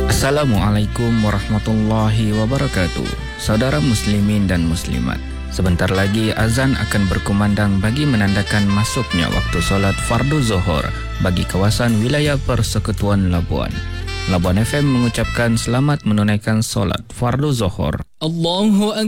Assalamualaikum warahmatullahi wabarakatuh. Saudara muslimin dan muslimat, sebentar lagi azan akan berkumandang bagi menandakan masuknya waktu solat fardu zuhur bagi kawasan wilayah Persekutuan Labuan. Labuan FM mengucapkan selamat menunaikan solat fardu zuhur. Allahu